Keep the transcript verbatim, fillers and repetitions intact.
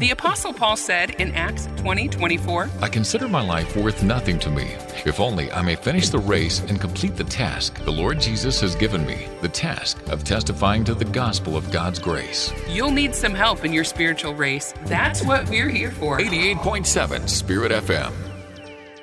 The Apostle Paul said in Acts twenty twenty-four, I consider my life worth nothing to me, if only I may finish the race and complete the task the Lord Jesus has given me, the task of testifying to the gospel of God's grace. You'll need some help in your spiritual race. That's what we're here for. eighty-eight point seven Spirit F M.